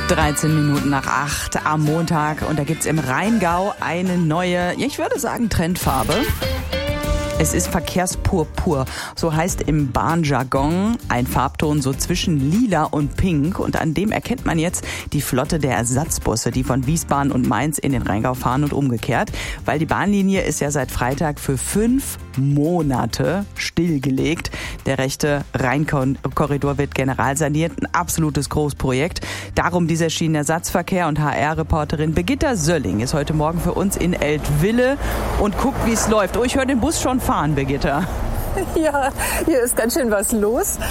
13 Minuten nach 8 am Montag und da gibt's im Rheingau eine neue, ich würde sagen Trendfarbe. Es ist Verkehrspurpur, so heißt im Bahnjargon ein Farbton so zwischen lila und pink und an dem erkennt man jetzt die Flotte der Ersatzbusse, die von Wiesbaden und Mainz in den Rheingau fahren und umgekehrt, weil die Bahnlinie ist ja seit Freitag für 5 Monate stillgelegt. Der rechte Rheinkorridor wird generalsaniert, ein absolutes Großprojekt. Darum dieser Schienenersatzverkehr und HR-Reporterin Birgitta Sölling ist heute Morgen für uns in Eltville und guckt, wie es läuft. Oh, ich höre den Bus schon fahren, Birgitta. Ja, hier ist ganz schön was los,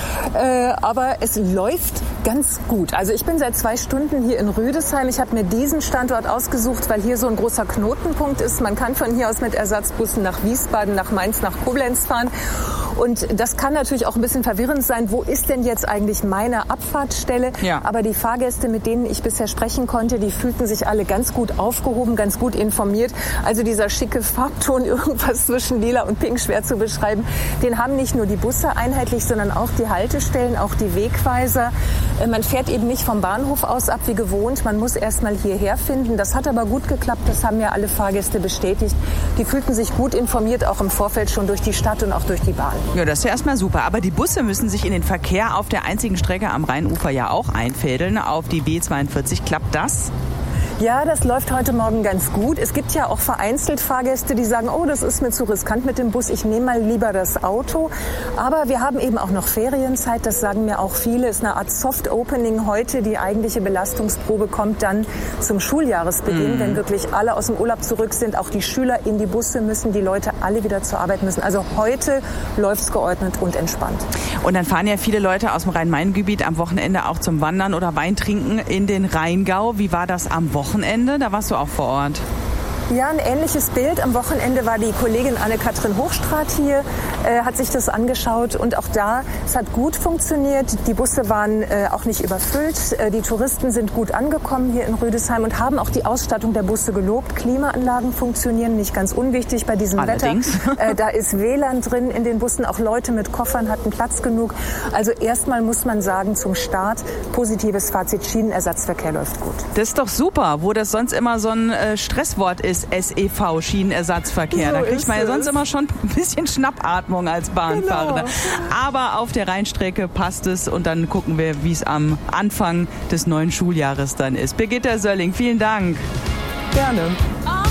aber es läuft ganz gut. Also ich bin seit 2 Stunden hier in Rüdesheim. Ich habe mir diesen Standort ausgesucht, weil hier so ein großer Knotenpunkt ist. Man kann von hier aus mit Ersatzbussen nach Wiesbaden, nach Mainz, nach Koblenz fahren. Und das kann natürlich auch ein bisschen verwirrend sein. Wo ist denn jetzt eigentlich meine Abfahrtsstelle? Ja. Aber die Fahrgäste, mit denen ich bisher sprechen konnte, die fühlten sich alle ganz gut aufgehoben, ganz gut informiert. Also dieser schicke Farbton, irgendwas zwischen lila und pink, schwer zu beschreiben, den haben nicht nur die Busse einheitlich, sondern auch die Haltestellen, auch die Wegweiser. Man fährt eben nicht vom Bahnhof aus ab wie gewohnt. Man muss erst mal hierher finden. Das hat aber gut geklappt. Das haben ja alle Fahrgäste bestätigt. Die fühlten sich gut informiert, auch im Vorfeld schon durch die Stadt und auch durch die Bahn. Ja, das ist ja erstmal super. Aber die Busse müssen sich in den Verkehr auf der einzigen Strecke am Rheinufer ja auch einfädeln, auf die B42. Klappt das? Ja, das läuft heute Morgen ganz gut. Es gibt ja auch vereinzelt Fahrgäste, die sagen, oh, das ist mir zu riskant mit dem Bus, ich nehme mal lieber das Auto. Aber wir haben eben auch noch Ferienzeit, das sagen mir auch viele. Es ist eine Art Soft-Opening heute. Die eigentliche Belastungsprobe kommt dann zum Schuljahresbeginn, wenn wirklich alle aus dem Urlaub zurück sind. Auch die Schüler in die Busse müssen, die Leute alle wieder zur Arbeit müssen. Also heute läuft's geordnet und entspannt. Und dann fahren ja viele Leute aus dem Rhein-Main-Gebiet am Wochenende auch zum Wandern oder Weintrinken in den Rheingau. Wie war das am Wochenende? Da warst du auch vor Ort. Ja, ein ähnliches Bild. Am Wochenende war die Kollegin Anne-Kathrin Hochstraat hier, hat sich das angeschaut und auch da, es hat gut funktioniert. Die Busse waren auch nicht überfüllt. Die Touristen sind gut angekommen hier in Rüdesheim und haben auch die Ausstattung der Busse gelobt. Klimaanlagen funktionieren, nicht ganz unwichtig bei diesem Allerdings. Wetter. Da ist WLAN drin in den Bussen, auch Leute mit Koffern hatten Platz genug. Also erstmal muss man sagen, zum Start positives Fazit, Schienenersatzverkehr läuft gut. Das ist doch super, wo das sonst immer so ein Stresswort ist. SEV, Schienenersatzverkehr. Da kriegt man ja sonst immer schon ein bisschen Schnappatmung als Bahnfahrer. Genau. Aber auf der Rheinstrecke passt es und dann gucken wir, wie es am Anfang des neuen Schuljahres dann ist. Birgitta Sölling, vielen Dank. Gerne.